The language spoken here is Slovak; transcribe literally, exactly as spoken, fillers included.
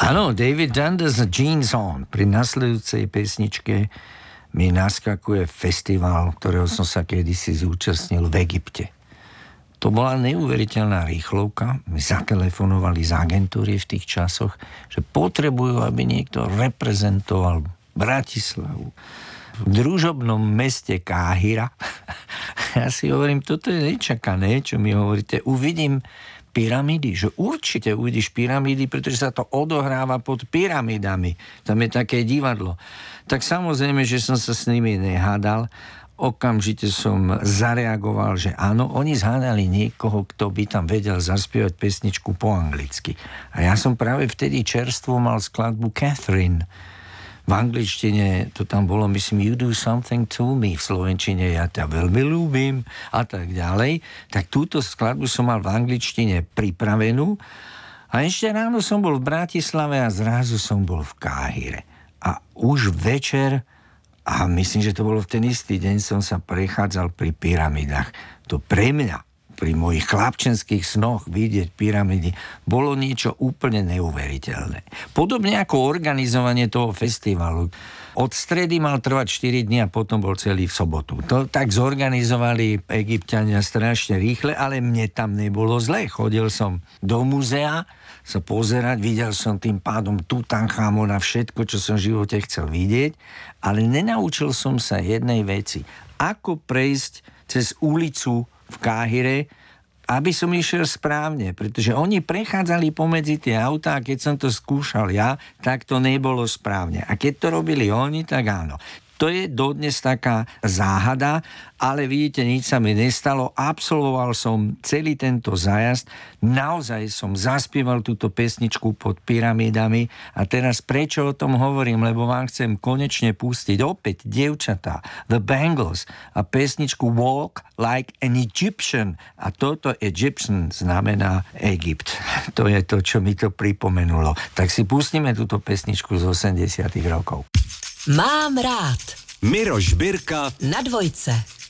Áno, David Dundas Jeans On. Pri nasledujúcej pesničke mi naskakuje festival, ktorého som sa kedysi zúčastnil v Egypte. To bola neuveriteľná rýchlovka. My zatelefonovali z agentúry v tých časoch, že potrebujú, aby niekto reprezentoval Bratislavu v družobnom meste Káhira. Ja si hovorím, toto je nečakané, čo mi hovoríte. Uvidím pyramídy, že určite uvidíš pyramídy, pretože sa to odohráva pod pyramidami. Tam je také divadlo. Tak samozrejme, že som sa s nimi nehádal. Okamžite som zareagoval, že áno, oni zhádali niekoho, kto by tam vedel zaspievať pesničku po anglicky. A ja som práve vtedy čerstvo mal skladbu Catherine. V angličtine to tam bolo, myslím, You do something to me. V slovenčine Ja ťa veľmi ľúbim a tak ďalej. Tak túto skladbu som mal v angličtine pripravenú a ešte ráno som bol v Bratislave a zrazu som bol v Káhire. A už večer, a myslím, že to bolo v ten istý deň, som sa prechádzal pri pyramidách. To pre mňa, pri mojich chlapčenských snoch vidieť pyramidy, bolo niečo úplne neuveriteľné. Podobne ako organizovanie toho festivalu. Od stredy mal trvať štyri dni a potom bol celý v sobotu. To tak zorganizovali Egypťania strašne rýchle, ale mne tam nebolo zle. Chodil som do muzea sa pozerať, videl som tým pádom Tutanchamona, všetko, čo som v živote chcel vidieť, ale nenaučil som sa jednej veci. Ako prejsť cez ulicu v Káhire, aby som išiel správne, pretože oni prechádzali pomedzi tie autá a keď som to skúšal ja, tak to nebolo správne. A keď to robili oni, tak áno. To je dodnes taká záhada, ale vidíte, nič sa mi nestalo. Absolvoval som celý tento zájazd. Naozaj som zaspieval túto pesničku pod pyramídami. A teraz prečo o tom hovorím? Lebo vám chcem konečne pustiť opäť, dievčatá, The Bangles a pesničku Walk Like an Egyptian. A toto Egyptian znamená Egypt. To je to, čo mi to pripomenulo. Tak si pustíme túto pesničku z osemdesiatych rokov. Mám rád. Miroš Birka na dvojce.